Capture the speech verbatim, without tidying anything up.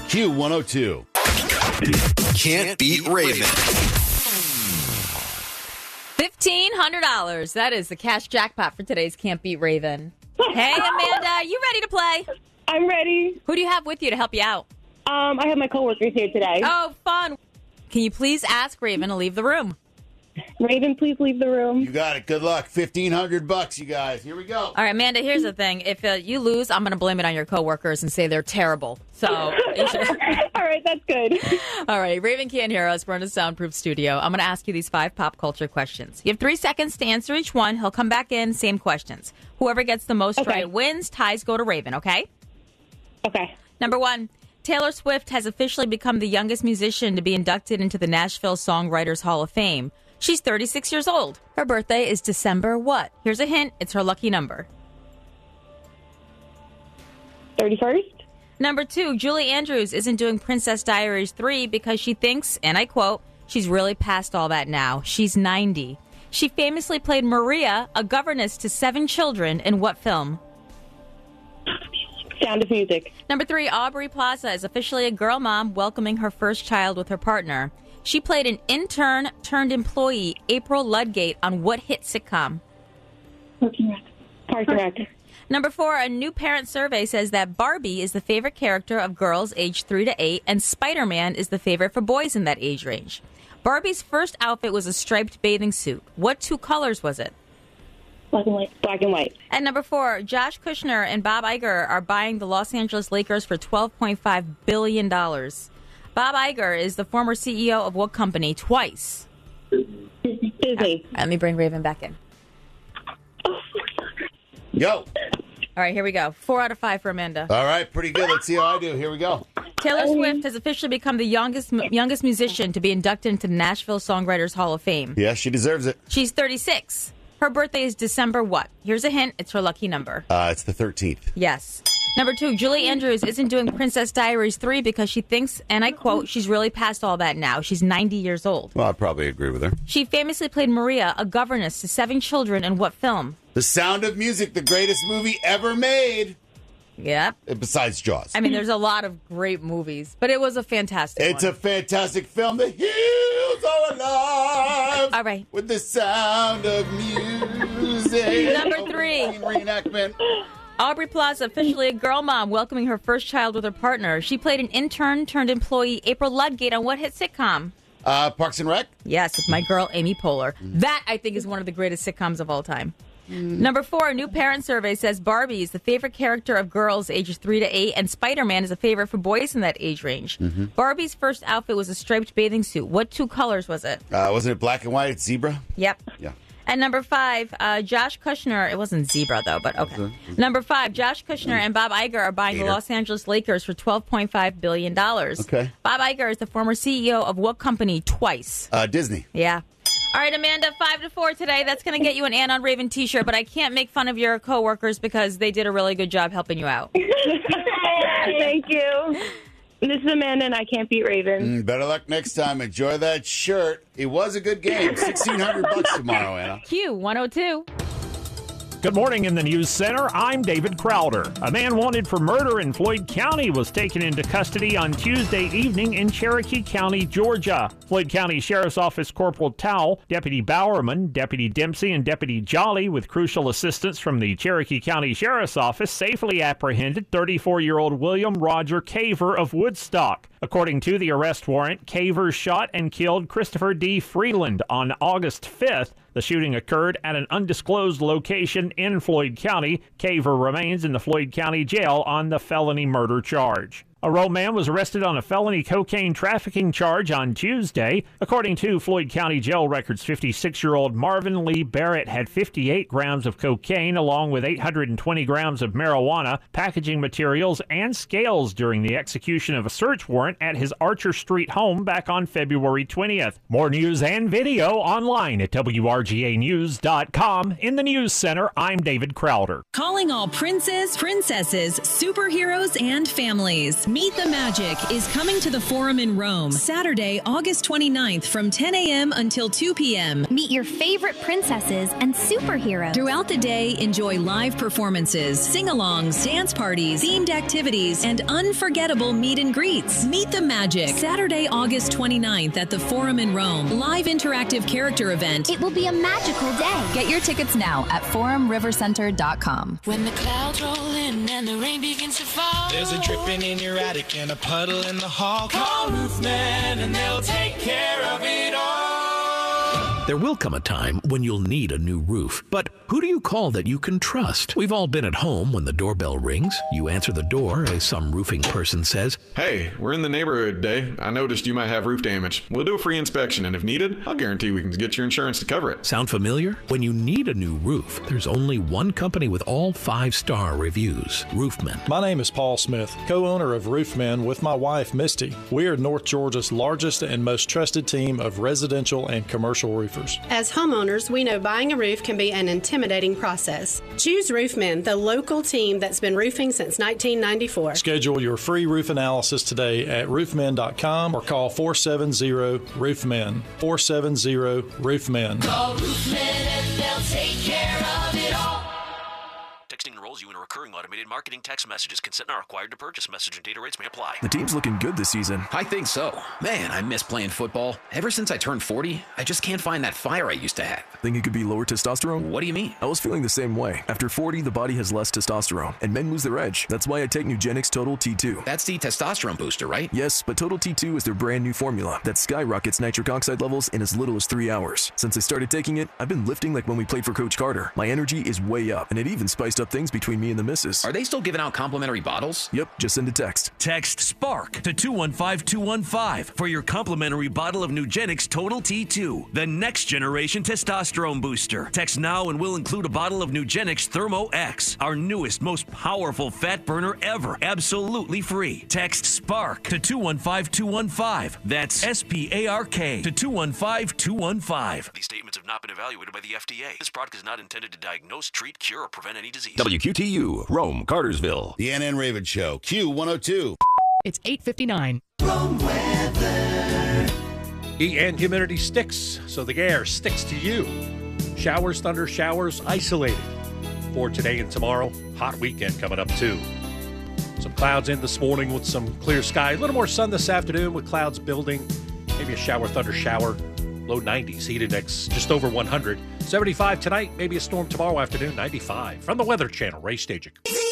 Q one oh two. Can't beat Raven. fifteen hundred dollars. That is the cash jackpot for today's Can't Beat Raven. Hey, Amanda, you ready to play? I'm ready. Who do you have with you to help you out? Um, I have my coworkers here today. Oh, fun. Can you please ask Raven to leave the room? Raven, please leave the room. You got it. Good luck. fifteen hundred bucks, you guys. Here we go. All right, Amanda, here's the thing. If uh, you lose, I'm going to blame it on your coworkers and say they're terrible. So, you should... All right, that's good. All right, Raven can't hear us. We're in a soundproof studio. I'm going to ask you these five pop culture questions. You have three seconds to answer each one. He'll come back in, same questions. Whoever gets the most Okay. right wins. Ties go to Raven, okay? Okay. Number one, Taylor Swift has officially become the youngest musician to be inducted into the Nashville Songwriters Hall of Fame. She's thirty-six years old. Her birthday is December what? Here's a hint. It's her lucky number. thirty-first? Number two, Julie Andrews isn't doing Princess Diaries three because she thinks, and I quote, she's really past all that now. She's ninety. She famously played Maria, a governess to seven children, in what film? Sound of Music. Number three, Aubrey Plaza is officially a girl mom welcoming her first child with her partner. She played an intern turned employee, April Ludgate, on what hit sitcom? Parks and Rec. Parks and Rec. Number four, a new parent survey says that Barbie is the favorite character of girls aged three to eight, and Spider-Man is the favorite for boys in that age range. Barbie's first outfit was a striped bathing suit. What two colors was it? Black and white. Black and white. And number four, Josh Kushner and Bob Iger are buying the Los Angeles Lakers for twelve point five billion dollars. Bob Iger is the former C E O of what company? Twice. Disney. Let me bring Raven back in. Go. All right, here we go. Four out of five for Amanda. All right, pretty good. Let's see how I do. Here we go. Taylor Swift has officially become the youngest youngest musician to be inducted into the Nashville Songwriters Hall of Fame. Yeah, she deserves it. She's thirty-six. Her birthday is December what? Here's a hint. It's her lucky number. Uh, it's the thirteenth. Yes. Number two, Julie Andrews isn't doing Princess Diaries three because she thinks, and I quote, she's really past all that now. She's ninety years old. Well, I'd probably agree with her. She famously played Maria, a governess to seven children, in what film? The Sound of Music, the greatest movie ever made. Yep. Besides Jaws. I mean, there's a lot of great movies, but it was a fantastic It's one. a fantastic film. The hills are alive. All right. With the sound of music. Number three. Reenactment. Aubrey Plaza, officially a girl mom, welcoming her first child with her partner. She played an intern turned employee, April Ludgate, on what hit sitcom? Uh, Parks and Rec. Yes, with my girl, Amy Poehler. That, I think, is one of the greatest sitcoms of all time. Number four, a new parent survey says Barbie is the favorite character of girls ages three to eight, and Spider-Man is a favorite for boys in that age range. Mm-hmm. Barbie's first outfit was a striped bathing suit. What two colors was it? Uh, wasn't it black and white? It's zebra. Yep. Yeah. And number five, uh, Josh Kushner. It wasn't zebra, though, but okay. Number five, Josh Kushner and Bob Iger are buying the Hater. Los Angeles Lakers for twelve point five billion dollars. Okay. Bob Iger is the former C E O of what company? Twice. Uh, Disney. Yeah. All right, Amanda, five to four today. That's going to get you an Ann on Raven t-shirt, but I can't make fun of your coworkers because they did a really good job helping you out. Thank you. This is Amanda, and I can't beat Raven. Mm, better luck next time. Enjoy that shirt. It was a good game. sixteen hundred bucks tomorrow, Anna. Q one oh two. Good morning in the News Center. I'm David Crowder. A man wanted for murder in Floyd County was taken into custody on Tuesday evening in Cherokee County, Georgia. Floyd County Sheriff's Office Corporal Towle, Deputy Bowerman, Deputy Dempsey, and Deputy Jolly, with crucial assistance from the Cherokee County Sheriff's Office, safely apprehended thirty-four-year-old William Roger Caver of Woodstock. According to the arrest warrant, Caver shot and killed Christopher D. Freeland on August fifth. The shooting occurred at an undisclosed location in Floyd County. Caver remains in the Floyd County Jail on the felony murder charge. A Roe man was arrested on a felony cocaine trafficking charge on Tuesday. According to Floyd County Jail records, fifty-six-year-old Marvin Lee Barrett had fifty-eight grams of cocaine along with eight hundred twenty grams of marijuana, packaging materials, and scales during the execution of a search warrant at his Archer Street home back on February twentieth. More news and video online at W R G A news dot com. In the News Center, I'm David Crowder. Calling all princes, princesses, superheroes, and families. Meet the Magic is coming to the Forum in Rome Saturday, August twenty-ninth from ten a.m. until two p.m. Meet your favorite princesses and superheroes. Throughout the day, enjoy live performances, sing-alongs, dance parties, themed activities, and unforgettable meet and greets. Meet the Magic Saturday, August twenty-ninth at the Forum in Rome. Live interactive character event. It will be a magical day. Get your tickets now at forum river center dot com. When the clouds roll in and the rain begins to fall, there's a dripping in your attic and a puddle in the hall. Call Roofman and they'll take care of it all. There will come a time when you'll need a new roof, but who do you call that you can trust? We've all been at home when the doorbell rings. You answer the door as some roofing person says, "Hey, we're in the neighborhood today. I noticed you might have roof damage. We'll do a free inspection, and if needed, I'll guarantee we can get your insurance to cover it." Sound familiar? When you need a new roof, there's only one company with all five-star reviews, Roofman. My name is Paul Smith, co-owner of Roofman with my wife, Misty. We are North Georgia's largest and most trusted team of residential and commercial roofers. As homeowners, we know buying a roof can be an intimidating process. Choose Roofman, the local team that's been roofing since nineteen ninety-four. Schedule your free roof analysis today at roofman dot com or call four seven zero roofman. four seven zero roofman. Call Roofman and they'll take care of it all. Texting enrolls you in a recurring automated marketing text messages. Consent not required to purchase. Message and data rates may apply. The team's looking good this season. I think so. Man, I miss playing football. Ever since I turned forty, I just can't find that fire I used to have. Think it could be lower testosterone? What do you mean? I was feeling the same way. After forty, the body has less testosterone, and men lose their edge. That's why I take Nugenix Total T two. That's the testosterone booster, right? Yes, but Total T two is their brand new formula that skyrockets nitric oxide levels in as little as three hours. Since I started taking it, I've been lifting like when we played for Coach Carter. My energy is way up, and it even spiced up things between me and the missus. Are they still giving out complimentary bottles? Yep, just send a text. Text SPARK to two one five two one five for your complimentary bottle of Nugenix Total T two, the next generation testosterone booster. Text now and we'll include a bottle of Nugenix Thermo X, our newest, most powerful fat burner ever, absolutely free. Text SPARK to two one five two one five. That's S P A R K to two one five two one five. These statements have not been evaluated by the F D A. This product is not intended to diagnose, treat, cure, or prevent any disease. W Q T U, Rome, Cartersville. The Ann and Raven Show, Q one oh two. It's eight fifty-nine. Rome weather. Heat and humidity sticks, so the air sticks to you. Showers, thunder showers, isolated. For today and tomorrow, hot weekend coming up too. Some clouds in this morning with some clear sky. A little more sun this afternoon with clouds building. Maybe a shower, thunder shower. Low nineties, heat index just over one hundred. seventy-five tonight, maybe a storm tomorrow afternoon, ninety-five. From the Weather Channel, Ray Stagik.